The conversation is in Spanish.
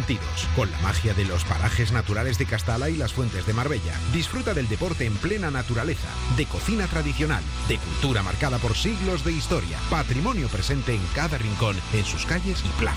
sentidos. Con la magia de los parajes naturales de Castalla y las fuentes de Marbella, disfruta del deporte en plena naturaleza, de cocina tradicional, de cultura marcada por siglos de historia, patrimonio presente en cada rincón, en sus calles y plazas.